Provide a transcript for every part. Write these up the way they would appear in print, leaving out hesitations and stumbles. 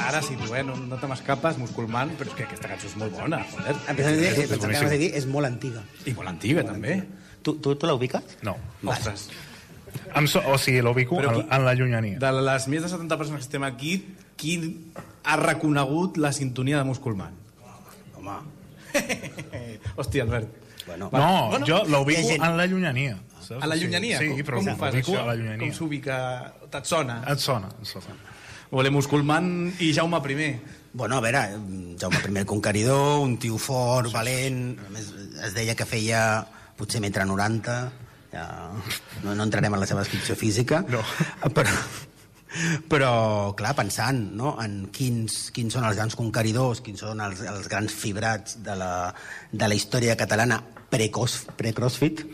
ara sí, no te m'escapes, Musculman, però és que aquesta cançó és molt bona, joder. És molt antiga. I molt antiga, també. Tu la ubiques? No. Ostres. O sigui, l'ubico en la llunyania. De les més de 70 persones que estem aquí, qui ha reconegut la sintonia de Musculman? Home. Hòstia, Albert. No, jo l'ubico en la llunyania. A la llunyania? Sí, però com ho fas, l'ubico això? a la llunyania. Com s'ubica? Et sona? Et sona. Volem Musculman i Jaume I. Bueno, a veure, Jaume I el Conqueridor, un tio fort, valent, a més es deia que feia potser metre 90, ja no entrarem en la seva descripció física, no. però clar, pensant, no, en quins són els grans conqueridors, quins són els grans fibrats de la història catalana pre-CrossFit.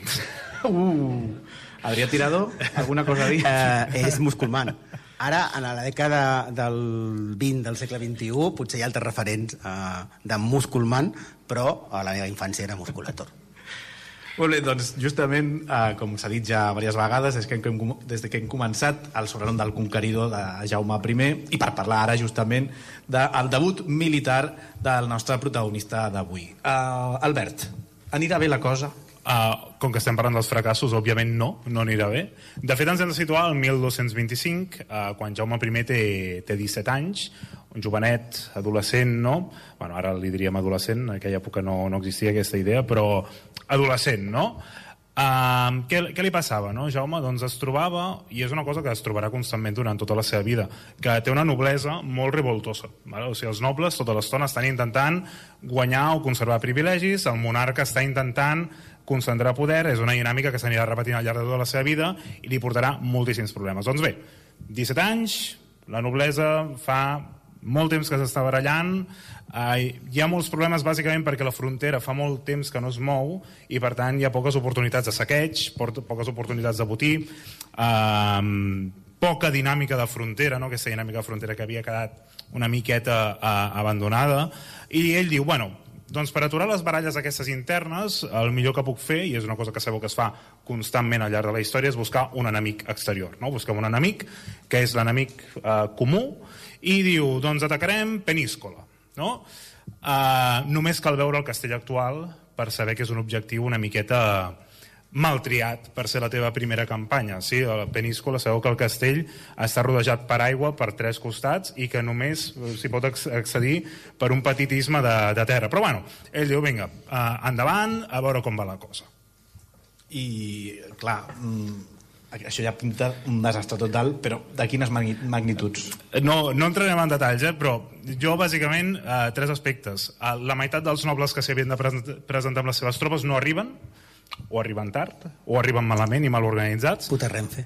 Adrià Tirado, alguna cosa a dir? És Musculman. Ara, en la dècada del 20 del segle XXI, potser hi ha altres referents de Musculman, però a la meva infància era Musculator. Molt bé, doncs justament, com s'ha dit ja diverses vegades, des que hem començat el sobrenom del conqueridor de Jaume I, i per parlar ara justament del debut militar del nostre protagonista d'avui. Albert, anirà bé la cosa? Com que estem parlant dels fracassos, òbviament no anirà bé. De fet, ens hem de situar al 1225, quan Jaume I té 17 anys, un jovenet, adolescent, no? Bueno, ara li diríem adolescent, en aquella època no existia aquesta idea, però adolescent, no? Què li passava, no? Jaume doncs es trobava, i és una cosa que es trobarà constantment durant tota la seva vida, que té una noblesa molt revoltosa, vale? O sigui, els nobles tota l'estona estan intentant guanyar o conservar privilegis, el monarca està intentant concentrar poder, és una dinàmica que s'anirà repetint al llarg de tota la seva vida i li portarà moltíssims problemes. Doncs bé, 17 anys, la noblesa fa molt temps que s'està barallant, hi ha molts problemes bàsicament perquè la frontera fa molt temps que no es mou i per tant hi ha poques oportunitats de saqueig, poques oportunitats de botí, poca dinàmica de frontera, no? Aquesta dinàmica de frontera que havia quedat una miqueta abandonada, i ell diu, bueno, doncs per aturar les baralles aquestes internes, el millor que puc fer, i és una cosa que sabeu que es fa constantment al llarg de la història, és buscar un enemic exterior, no? Busquem un enemic que és l'enemic comú, i diu, doncs atacarem Peníscola, no? Només cal veure el castell actual per saber que és un objectiu una miqueta mal triat per ser la teva primera campanya. Sí, a Peníscola sabeu que el castell està rodejat per aigua per 3 costats i que només s'hi pot accedir per un petit istme de terra. Però bueno, ell diu, vinga, endavant, a veure com va la cosa. I, clar, això ja pinta un desastre total, però de quines magnituds? No entrarem en detalls, però jo, bàsicament, 3 aspectes. La meitat dels nobles que s'hi havien de presentar amb les seves tropes no arriben, o arriben tard, o arriben malament i mal organitzats. Puta Renfe.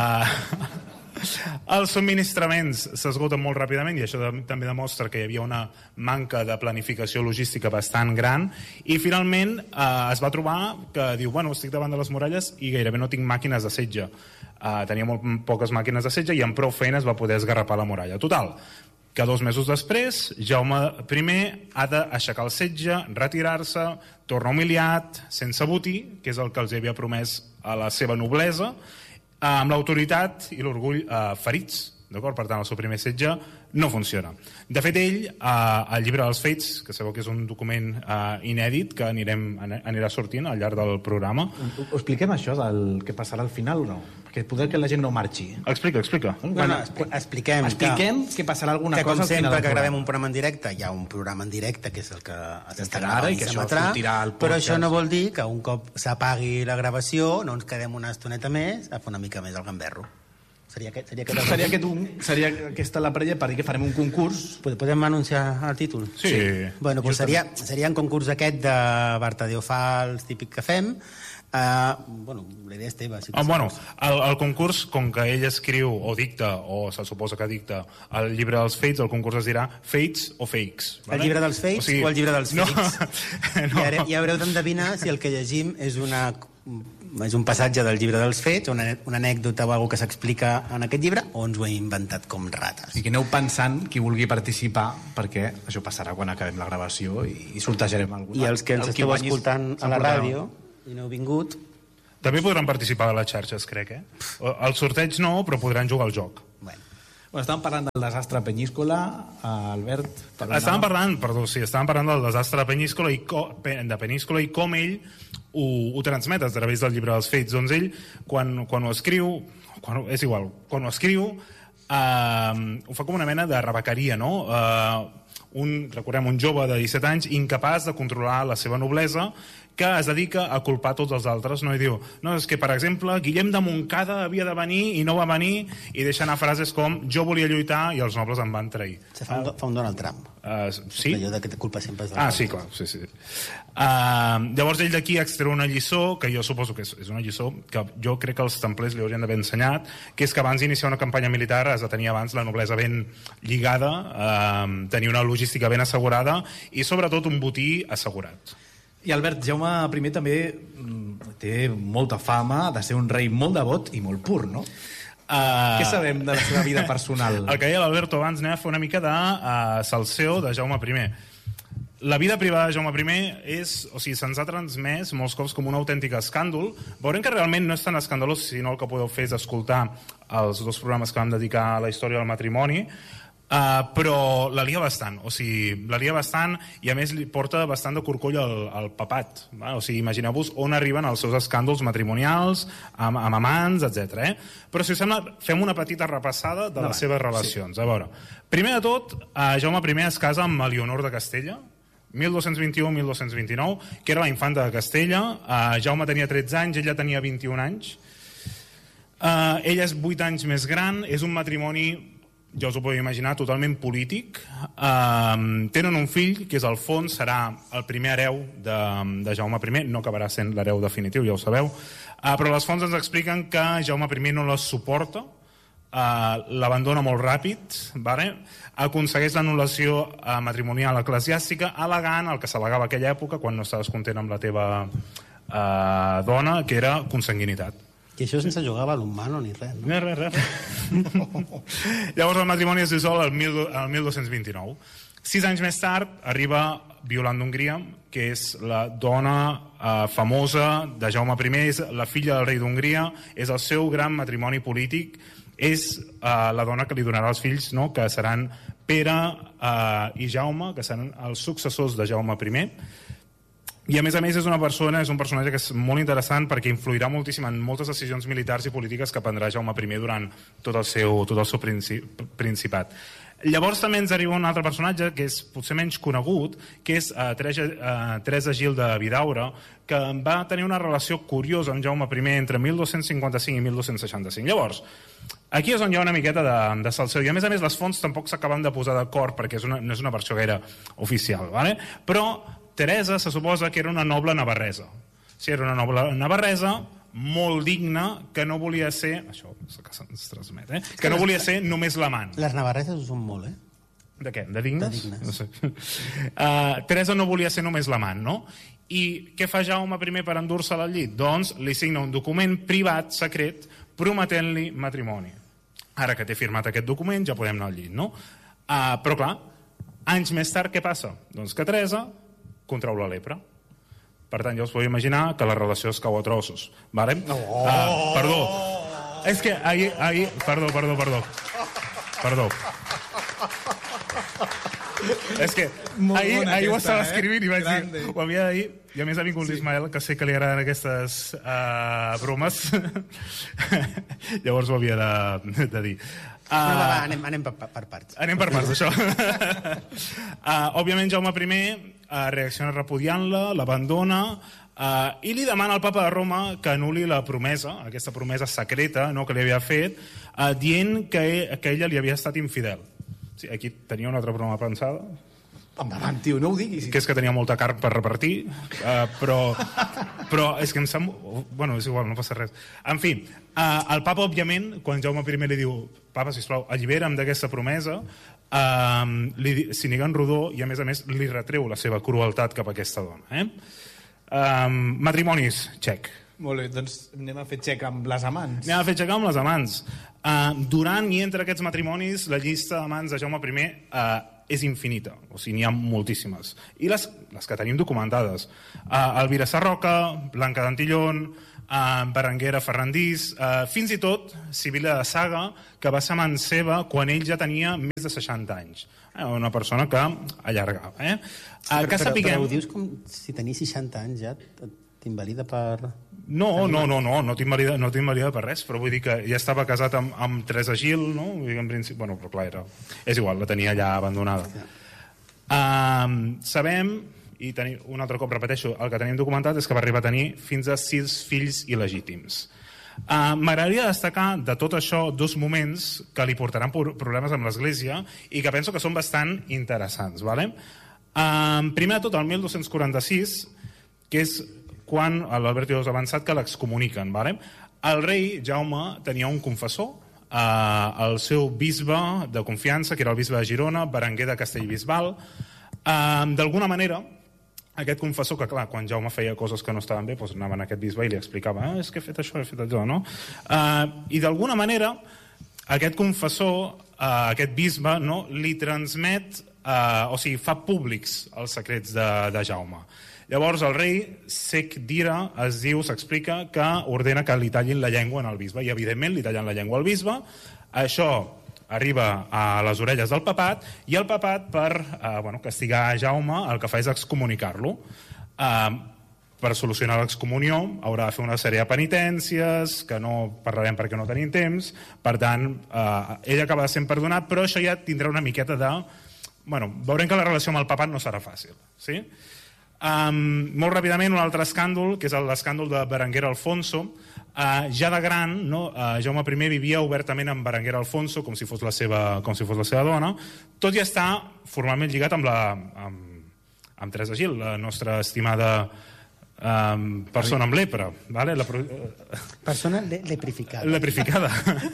Els subministraments s'esgoten molt ràpidament i això també demostra que hi havia una manca de planificació logística bastant gran, i finalment es va trobar que diu, bueno, estic davant de les muralles i gairebé no tinc màquines de setge. Tenia molt poques màquines de setge i amb prou feines va poder esgarrapar la muralla. Total, que 2 mesos després Jaume I ha d'aixecar el setge, retirar-se, torna humiliat, sense botí, que és el que els havia promès a la seva noblesa, amb l'autoritat i l'orgull ferits, d'acord? Per tant, el seu primer setge no funciona. De fet, ell, al llibre dels fets, que sabeu que és un document inèdit que anirà sortint al llarg del programa. Ho expliquem això del que passarà al final o no? Perquè poder que la gent no marxi. Explica. Bueno, expliquem que passarà alguna que, cosa com sempre que gravem un programa en directe, hi ha un programa en directe que és el que s'està gravant i que s'emetrà, però això no vol dir que un cop s'apagui la gravació no ens quedem una estoneta més a fer una mica més el gamberro. Seria aquesta la prèvia per dir que farem un concurs. Podem anunciar el títol? Sí. Bueno, doncs seria un concurs aquest de Bartadeu Fals típic que fem. Bueno, la idea és teva. Bueno, el concurs, com que ell escriu o dicta, o se suposa que dicta el llibre dels Fates, el concurs es dirà Fates o Fakes. El llibre dels Fates o el llibre dels Fakes? No. I haureu d'endevinar si el que llegim és un passatge del llibre dels fets, una anècdota o alguna que s'explica en aquest llibre, o ens ho hem inventat com rates. I que aneu pensant qui vulgui participar, perquè això passarà quan acabem la gravació i sortejarem algú. I els que ens esteu escoltant a la ràdio i no heu vingut, també podran participar a les xarxes, crec, El sorteig no, però podran jugar al joc. Bueno, Bueno, estàvem parlant del desastre a Penyíscola, Albert... Estàvem parlant del desastre de Penyíscola i com ell ho transmet a través del llibre dels fets. Doncs ell, quan ho escriu, quan ho escriu, ho fa com una mena de rebequeria, no? Recordem, un jove de 17 anys incapaç de controlar la seva noblesa, que es dedica a culpar tots els altres, no? I diu, no, és que, per exemple, Guillem de Montcada havia de venir i no va venir, i deixa anar frases com jo volia lluitar i els nobles em van trair. Fa un Donald Trump. Sí? Allò que culpa sempre és sí, clar, sí. Llavors ell d'aquí extreu una lliçó, que jo suposo que és una lliçó que jo crec que els templers li haurien d'haver ensenyat, que és que abans d'iniciar una campanya militar has de tenir abans la noblesa ben lligada, tenir una logística ben assegurada i sobretot un botí assegurat. I Albert, Jaume I també té molta fama de ser un rei molt devot i molt pur, no? Què sabem de la seva vida personal? El que deia l'Alberto abans, anem a fer una mica de salseo de Jaume I. La vida privada de Jaume I se'ns ha transmès molts cops com un autèntic escàndol. Veurem que realment no és tan escandalós, sinó el que podeu fer és escoltar els 2 programes que vam dedicar a la història del matrimoni, però la lia bastant, i a més li porta bastant de corcoll al papat, o sigui, imagineu-vos on arriben els seus escàndols matrimonials amb amants, etc. Però si us sembla, fem una petita repassada de les seves relacions. A veure, primer de tot, Jaume I es casa amb Elionor de Castella, 1221-1229, que era la infanta de Castella. Jaume tenia 13 anys, ella tenia 21 anys. Ella és 8 anys més gran, és un matrimoni, ja us ho podeu imaginar, totalment polític. Tenen un fill, que és Alfons, serà el primer hereu de Jaume I, no acabarà sent l'hereu definitiu, ja ho sabeu, però les fonts ens expliquen que Jaume I no les suporta, l'abandona molt ràpid, aconsegueix l'anul·lació matrimonial eclesiàstica, al·legant el que s'al·legava a aquella època, quan no estaves content amb la teva dona, que era consanguinitat. I això sense jugar a balonmano ni res, no? Res. Llavors el matrimoni es dissol el 1229. 6 anys més tard arriba Violant d'Hongria, que és la dona famosa de Jaume I, és la filla del rei d'Hongria, és el seu gran matrimoni polític, és la dona que li donarà els fills, no?, que seran Pere i Jaume, que seran els successors de Jaume I. I a més és un personatge que és molt interessant perquè influirà moltíssim en moltes decisions militars i polítiques que prendrà Jaume I durant tot el seu principat. Llavors també ens arriba un altre personatge que és potser menys conegut, que és Teresa Gil de Vidaura, que va tenir una relació curiosa amb Jaume I entre 1255 i 1265. Llavors, aquí és on hi ha una miqueta de salseu, i a més les fonts tampoc s'acaben de posar d'acord perquè no és una versió gaire oficial, però Teresa se suposa que era una noble navarresa. Sí, era una noble navarresa molt digna, que no volia ser... Això és el que se'ns transmet, que no volia ser només l'amant. Les navarreses ho són molt, De què? De dignes? De dignes. No sé. Teresa no volia ser només l'amant, no? I què fa Jaume I per endur-se al llit? Doncs li signa un document privat, secret, prometent-li matrimoni. Ara que té firmat aquest document ja podem anar al llit, no? Però clar, anys més tard què passa? Doncs que Teresa contrau la lepra. Per tant, ja us podeu imaginar que la relació es cau a trossos. Perdó. És que ahir... Perdó. És que ahir ho estava escrivint i vaig dir... Ho havia de dir, i a més ha vingut l'Ismael, que sé que li agraden aquestes bromes. Llavors ho havia de dir. Anem per parts. Anem per parts, això. Òbviament, Jaume I reacciona repudiant-la, l'abandona, i li demana al papa de Roma que anul·li la promesa, aquesta promesa secreta, no, que li havia fet, dient que ella li havia estat infidel. Sí, aquí tenia una altra broma pensada. Endavant, tio, no ho diguis. Que és que tenia molta carn per repartir, però és que em sembla... Bueno, és igual, no passa res. En fi, el papa, òbviament, quan Jaume I li diu papa, sisplau, allibera'm d'aquesta promesa, s'hi nega en rodó i, a més, li retreu la seva crueltat cap a aquesta dona. Matrimonis, xec. Molt bé, doncs anem a fer xec amb les amants. Anem a fer xec amb les amants. Durant i entre aquests matrimonis, la llista d'amants de Jaume I és infinita, o sigui, n'hi ha moltíssimes. I les que tenim documentades. Elvira Sarroca, Blanca d'Antillón, Berenguer a Ferrandís, fins i tot Sibila de Saga, que va ser amant seva quan ell ja tenia més de 60 anys. Una persona que allargava. Però ho dius com si tenies 60 anys ja t'invalida per... No t'invalida per res, però vull dir que ja estava casat amb Teresa Gil, no? En principi, bueno, però clar, és igual, la tenia allà abandonada. Sabem, i un altre cop repeteixo, el que tenim documentat és que va arribar a tenir fins a 6 fills il·legítims. M'agradaria destacar de tot això 2 moments que li portaran problemes amb l'Església i que penso que són bastant interessants. Primer de tot, el 1246, que és quan l'Albert II ha avançat que l'excomuniquen. El rei Jaume tenia un confessor, el seu bisbe de confiança, que era el bisbe de Girona, Berenguer de Castellbisbal. D'alguna manera, aquest confessor, que clar, quan Jaume feia coses que no estaven bé, doncs anaven a aquest bisbe i li explicava és que he fet això, he fet allò, no? I d'alguna manera aquest confessor, aquest bisbe, no, li transmet, o sigui, fa públics els secrets de Jaume. Llavors el rei Cec d'Ira s'explica que ordena que li tallin la llengua al bisbe, i evidentment li tallen la llengua al bisbe. Això arriba a les orelles del papat, i el papat, per castigar Jaume, el que fa és excomunicar-lo. Per solucionar l'excomunió haurà de fer una sèrie de penitències, que no parlarem perquè no tenim temps. Per tant, ell acaba sent perdonat, però això ja tindrà una miqueta de... veurem que la relació amb el papat no serà fàcil, sí? Molt ràpidament, un altre escàndol, que és l'escàndol de Berenguer Alfonso. Ja de gran, Jaume I vivia obertament amb Berenguer Alfonso, com si fos la seva dona, tot i estar formalment lligat amb Teresa Gil, la nostra estimada persona amb lepra. Persona leprificada. Leprificada.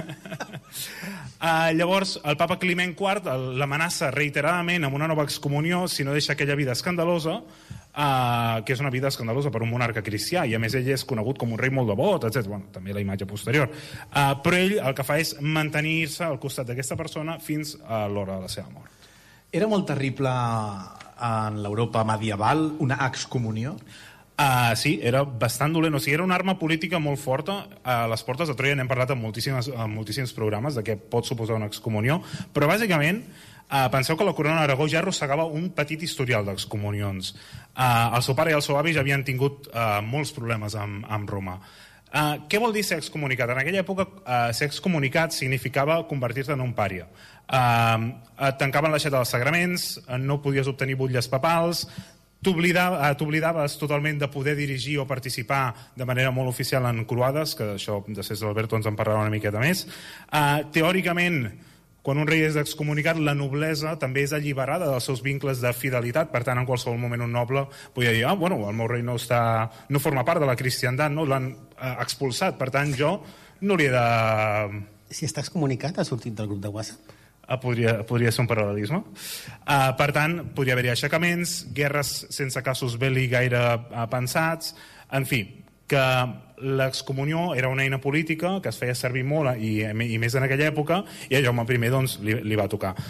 Llavors, el papa Climent IV l'amenaça reiteradament amb una nova excomunió si no deixa aquella vida escandalosa, que és una vida escandalosa per un monarca cristià, i a més ell és conegut com un rei molt devot, etc. També la imatge posterior. Però ell el que fa és mantenir-se al costat d'aquesta persona fins a l'hora de la seva mort. Era molt terrible en l'Europa medieval una excomunió? Sí, era bastant dolent. O sigui, era una arma política molt forta. A les portes de Troia n'hem parlat en moltíssims programes de què pot suposar una excomunió, però bàsicament penseu que la corona d'Aragó ja arrossegava un petit historial d'excomunions. El seu pare i el seu avi ja havien tingut molts problemes amb Roma. Què vol dir ser excomunicat? En aquella època ser excomunicat significava convertir-te en un pària. Et tancaven l'aixeta dels sagraments, no podies obtenir butlles papals, t'oblidaves totalment de poder dirigir o participar de manera molt oficial en croades, que això de César Alberto ens en parlarà una miqueta més. Teòricament, quan un rei és excomunicat, la noblesa també és alliberada dels seus vincles de fidelitat. Per tant, en qualsevol moment un noble podia dir el meu rei no forma part de la cristiandat, no l'han expulsat, per tant jo no li he de... Si està excomunicat, ha sortit del grup de WhatsApp? Podria ser un paral·lelisme. Per tant, podria haver-hi aixecaments, guerres sense casos bèl·lics gaire pensats, en fi, que l'excomunió era una eina política que es feia servir molt i més en aquella època, i a Jaume I doncs, li va tocar.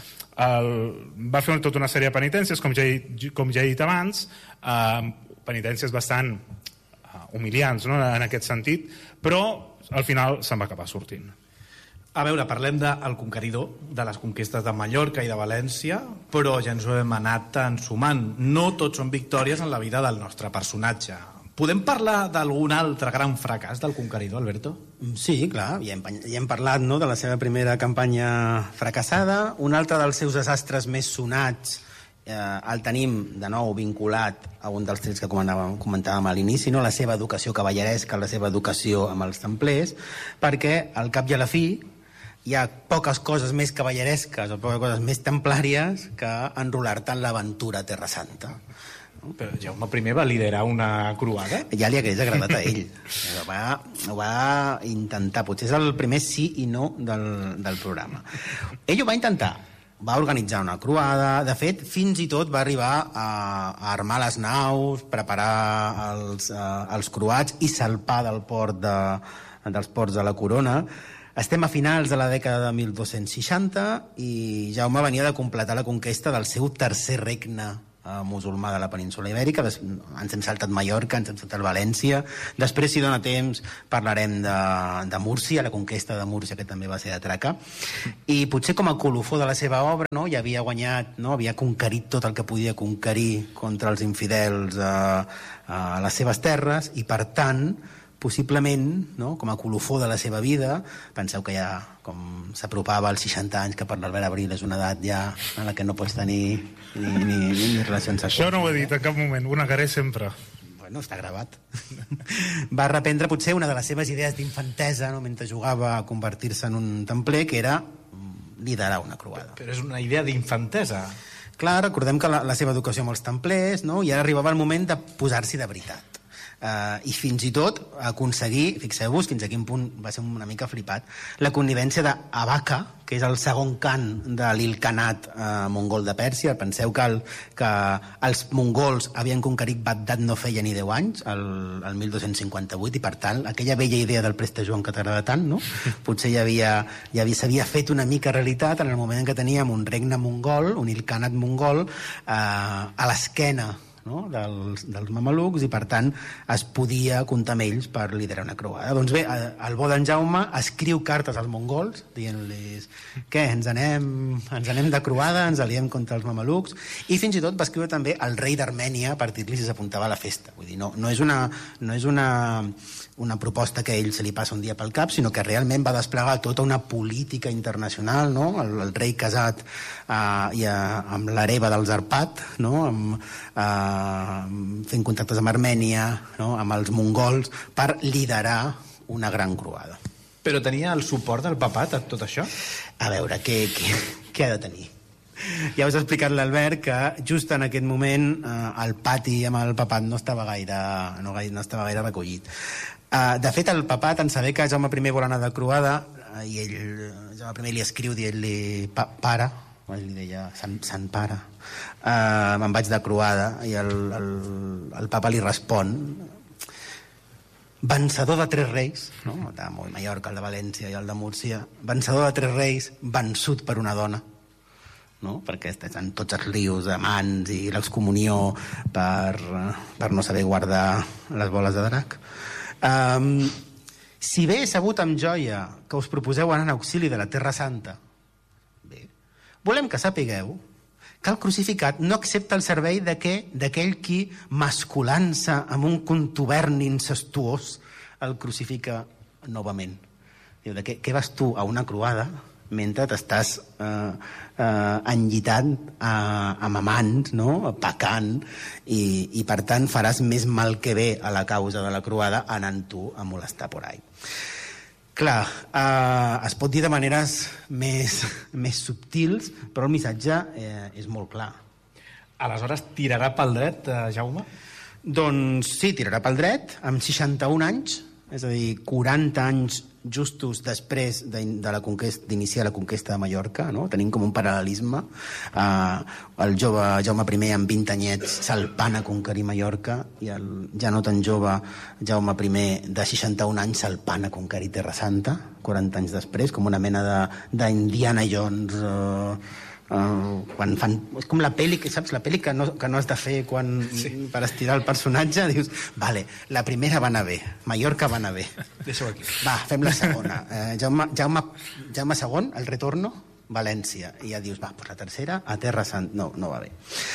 Va fer tota una sèrie de penitències, com ja he dit abans, penitències bastant humiliants, no?, en aquest sentit, però al final se'n va acabar sortint. A veure, parlem del Conqueridor, de les conquestes de Mallorca i de València, però ja ens ho hem anat ensumant. No tot són victòries en la vida del nostre personatge. Podem parlar d'algun altre gran fracàs del Conqueridor, Alberto? Sí, clar, ja hem parlat, no?, de la seva primera campanya fracassada. Un altre dels seus desastres més sonats el tenim de nou vinculat a un dels trets que comentàvem a l'inici, no?, la seva educació cavalleresca, la seva educació amb els templers, perquè al cap i a la fi hi ha poques coses més cavalleresques o poques coses més templàries que enrolar-te en l'aventura a Terra Santa. Però Jaume I va liderar una croada? Ja li hagués agradat a ell. Ho va intentar. Potser és el primer sí i no del programa. Ell ho va intentar. Va organitzar una croada. De fet, fins i tot va arribar a armar les naus, preparar els croats i salpar dels ports de la corona. Estem a finals de la dècada de 1260 i Jaume venia de completar la conquesta del seu tercer regne musulmà de la península Ibèrica. Ens hem saltat Mallorca, ens hem saltat València. Després, si dona temps, parlarem de Múrcia, la conquesta de Múrcia, que també va ser d'atracar. I potser com a colofó de la seva obra, no? Ja havia guanyat, no? Havia conquerit tot el que podia conquerir contra els infidels a les seves terres, i per tant, possiblement, no? Com a colofó de la seva vida, penseu que ja com s'apropava als 60 anys, que per l'Albert Abril és una edat ja en la que no pots tenir ni relacions sexuals. Això no ho he dit en cap moment, ho negaré sempre. Bueno, està gravat. Va reprendre potser una de les seves idees d'infantesa, no? Mentre jugava a convertir-se en un templer, que era liderar una croada. Però és una idea d'infantesa. Clar, recordem que la seva educació amb els templers, no? I ara arribava el moment de posar-s'hi de veritat. I fins i tot aconseguir, fixeu-vos fins a quin punt va ser una mica flipat, la connivència d'Abaca, que és el segon cant de l'Ilkhanat mongol de Pèrsia. Penseu que els mongols havien conquerit Bagdad no feia ni 10 anys, el 1258, i per tant aquella vella idea del Preste Joan que t'agrada tant, no? Potser s'havia fet una mica realitat en el moment en què teníem un regne mongol, un Ilkhanat mongol, a l'esquena, no? dels mamelucs, i per tant es podia comptar amb ells per liderar una croada. Doncs bé, el bo d'en Jaume escriu cartes als mongols dient-los què, ens anem de croada, ens aliem contra els mamelucs, i fins i tot va escriure també al rei d'Armènia per dir-li si s'apuntava a la festa. Vull dir, no és una proposta que a ell se li passa un dia pel cap, sinó que realment va desplegar tota una política internacional, no? El rei casat amb l'hereva dels Arpat, no? Fent contactes amb Armènia, no? Amb els mongols, per liderar una gran croada. Però tenia el suport del papat a tot això? A veure, què ha de tenir? Ja us ha explicat l'Albert que just en aquest moment el pati amb el papat no estava gaire recollit. De fet, el papat, en saber que Jaume I vol anar de croada, i Jaume I li escriu dient-li pare, li deia sant pare, me'n vaig de croada, i el papa li respon vencedor de 3 reis, no? El de Mallorca, el de València i el de Múrcia, vencedor de 3 reis, vençut per una dona, no? Perquè estan tots els rius de mans i l'excomunió per no saber guardar les boles de drac. Si bé he sabut amb joia que us proposeu anar en auxili de la Terra Santa, bé, volem que sapigueu que el crucificat no accepta el servei d'aquell qui, masculant-se amb un contubern incestuós, el crucifica novament. Diu, què vas tu a una croada mentre t'estàs enllitant amb amants, no? Pecant, i per tant faràs més mal que bé a la causa de la croada anant tu a molestar por ahí. Clar, es pot dir de maneres més subtils, però el missatge és molt clar. Aleshores, tirarà pel dret, Jaume? Doncs sí, tirarà pel dret, amb 61 anys, és a dir, 40 anys justos després d'iniciar la conquesta de Mallorca, no? Tenim com un paral·lelisme. El jove Jaume I amb 20 anyets salpant a conquerir Mallorca, i el ja no tan jove Jaume I de 61 anys salpant a conquerir Terra Santa 40 anys després, com una mena d'Indiana Jones. Quan fan, és com la pel·li, saps? La pel·li que no has de fer per estirar el personatge, dius, vale, la primera va anar bé, Mallorca va anar bé, deixa-ho aquí, va, fem la segona. Jaume II, el retorno, València, i ja dius, va, pues la tercera a Terra Santa, no va bé.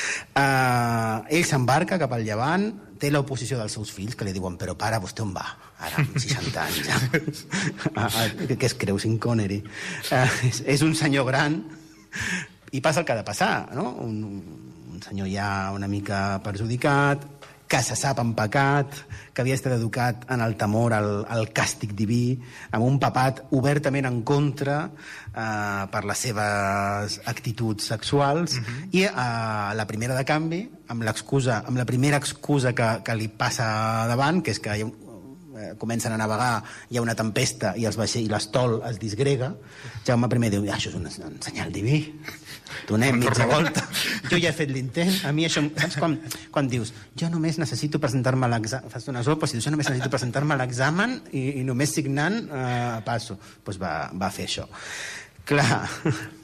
Ell s'embarca cap al Llevant, té l'oposició dels seus fills, que li diuen, però pare, vostè on va? Ara, amb 60 anys ja. Què es creu, Sean Connery? És un senyor gran, i passa el que ha de passar, no? Un senyor ja una mica perjudicat, que se sap en pecat, que havia estat educat en el temor al càstig diví, amb un papat obertament en contra per les seves actituds sexuals, i la primera de canvi, amb la primera excusa que li passa davant, que és que comencen a navegar, hi ha una tempesta i l'estol es disgrega, Jaume I diu, això és un senyal diví, donem mitja volta, jo ja he fet l'intent, a mi això, saps quan dius, jo només necessito presentar-me a l'examen, fas una sopa, si dius, jo només necessito presentar-me a l'examen i només signant passo, doncs va fer això. Clar,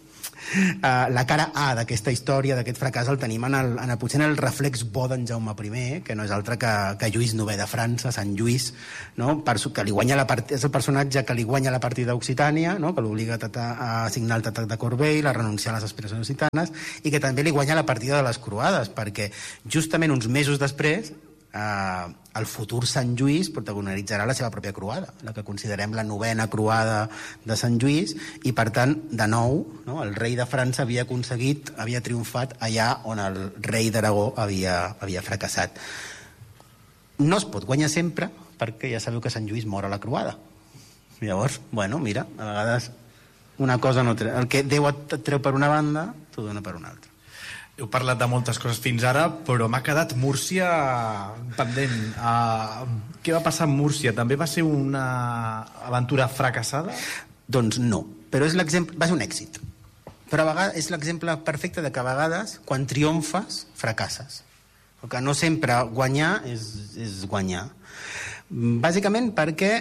La cara A d'aquesta història, d'aquest fracàs, el tenim potser en el reflex bo d'en Jaume I, que no és altre que Lluís IX de França, Sant Lluís, no? Que li guanya és el personatge que li guanya la partida a Occitània, no? Que l'obliga a signar el Tractat de Corbeil, a renunciar a les aspiracions occitanes, i que també li guanya la partida de les croades, perquè justament uns mesos després el futur Sant Lluís protagonitzarà la seva pròpia croada, la que considerem la 9ª croada de Sant Lluís, i per tant, de nou, no? El rei de França havia triomfat allà on el rei d'Aragó havia fracassat. No es pot guanyar sempre, perquè ja sabeu que Sant Lluís mor a la croada. Llavors, bueno, mira, a vegades una cosa no treu. El que Déu et treu per una banda, t'ho dona per una altra. Heu parlat de moltes coses fins ara, però m'ha quedat Múrcia pendent. Què va passar amb Múrcia? També va ser una aventura fracassada? Doncs no, però va ser un èxit. Però a vegades és l'exemple perfecte de que a vegades, quan triomfes, fracasses. Perquè no sempre guanyar és guanyar. Bàsicament perquè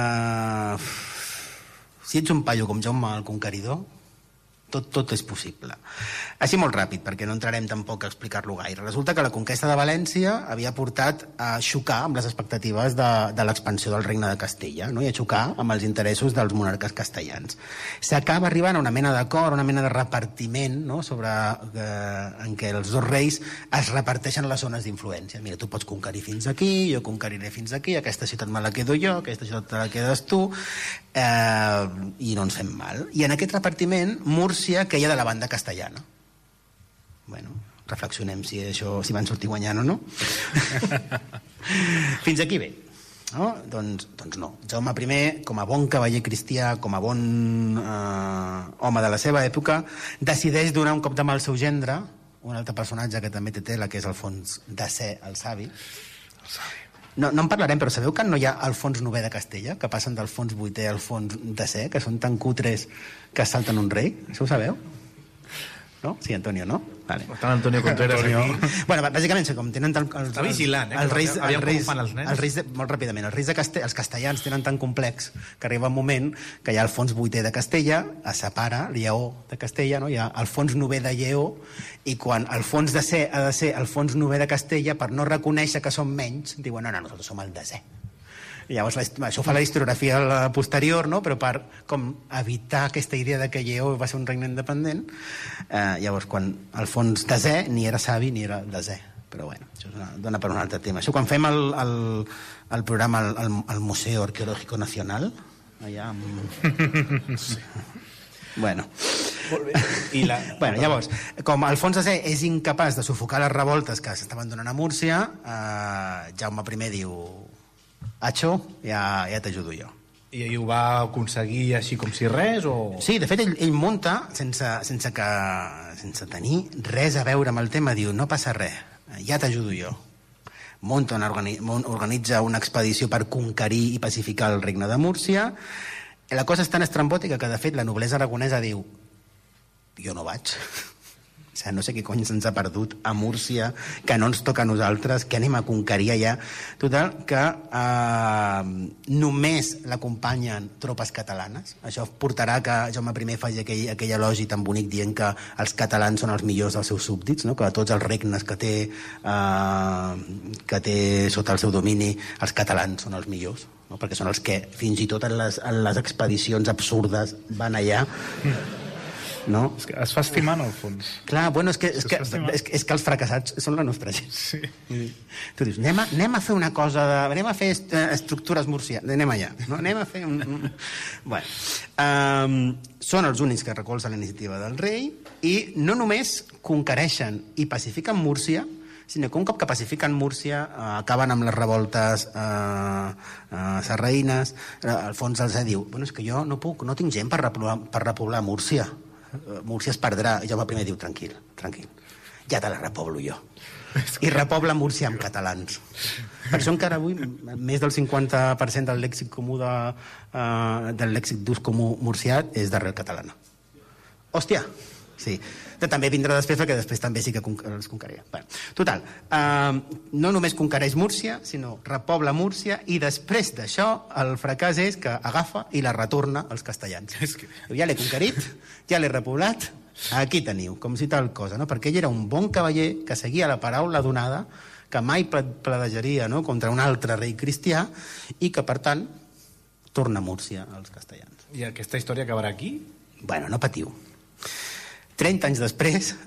si ets un paio com Jaume el Conqueridor, tot és possible. Així molt ràpid, perquè no entrarem tampoc a explicar-lo gaire. Resulta que la conquesta de València havia portat a xocar amb les expectatives de l'expansió del regne de Castella, no? I a xocar amb els interessos dels monarques castellans. S'acaba arribant a una mena d'acord, una mena de repartiment, no? En què els dos reis es reparteixen les zones d'influència. Mira, tu pots conquerir fins aquí, jo conqueriré fins aquí, aquesta ciutat me la quedo jo, aquesta ciutat te la quedes tu, i no ens fem mal. I en aquest repartiment, Múrcia queia de la banda castellana. Bueno, reflexionem si van sortir guanyant o no. Fins aquí bé. No? Doncs no. Jaume I, com a bon cavaller cristià, com a bon home de la seva època, decideix donar un cop de mà al seu gendre, un altre personatge que també té tela, que és Alfons X el Savi. No en parlarem, però sabeu que no hi ha Alfons IX de Castella, que passen d'Alfons VIII a Alfons X, que són tan cutres que salten un rei? Això ho sabeu? No? Sí, Antonio, no? Vale. Està Antonio Contreras aquí. Bueno, bàsicament, com tenen tant... Està vigilant, els reis, molt ràpidament, els castellans tenen tan complex que arriba un moment que hi ha Alfons VIII de Castella, es separa Lleó de Castella, no? Hi ha Alfons IX de Lleó, i quan Alfons X ha de ser Alfons IX de Castella, per no reconèixer que són menys, diuen, no, nosaltres som el X. I llavors això fa la historiografia posterior, no? Però per com evitar aquesta idea de que Lleó va ser un regne independent, llavors quan Alfons X ni era savi ni era desè. Però bueno, això dona per un altre tema. Això quan fem el programa al Museu Arqueológico Nacional, allà amb... Sí. Bueno. Bueno, llavors, com Alfons X és incapaç de sufocar les revoltes que s'estaven donant a Múrcia, Jaume I diu: Acho, ja t'ajudo jo. I ho va aconseguir així com si res? O... Sí, de fet, ell munta, sense tenir res a veure amb el tema, diu, no passa res, ja t'ajudo jo. Organitza una expedició per conquerir i pacificar el regne de Múrcia. La cosa és tan estrambòtica que, de fet, la noblesa aragonesa diu, jo no vaig. O sigui, no sé què cony se'ns ha perdut a Múrcia, que no ens toca a nosaltres, que anem a conquerir allà. Total, que només l'acompanyen tropes catalanes. Això portarà que Jaume I faci aquell elogi tan bonic dient que els catalans són els millors dels seus súbdits, no? Que de tots els regnes que té sota el seu domini, els catalans són els millors, no? Perquè són els que fins i tot en les expedicions absurdes van allà. No? És que es fa estimar, en el fons. Clar, bueno, és que els fracassats són la nostra gent. Sí. Tu dius, anem a fer una cosa, anem a fer estructures murcianes, anem allà, no? Anem a fer Bueno, són els únics que recolzen la iniciativa del rei i no només conquereixen i pacifiquen Múrcia, sinó que un cop que pacifiquen Múrcia acaben amb les revoltes sarraïnes. Alfons X diu, bueno, és que jo no tinc gent per repoblar Múrcia. Múrcia es perdrà. I Jaume I diu, tranquil, ja te la repoblo jo. I repobla Múrcia amb catalans. Per això encara avui més del 50% del lèxic comú del lèxic d'ús comú murcià és d'arrel catalana. Hòstia, sí. També vindrà després, perquè després també sí que els conquerirà. Bueno, total, no només conquereix Múrcia, sinó repobla Múrcia, i després d'això el fracàs és que agafa i la retorna als castellans. Ja l'he conquerit, ja l'he repoblat, Aquí teniu, com si tal cosa, no? Perquè ell era un bon cavaller que seguia la paraula donada, que mai pledejaria, no?, contra un altre rei cristià i que, per tant, torna a Múrcia als castellans. I aquesta història acabarà aquí? Bueno, no patiu. 30 anys després,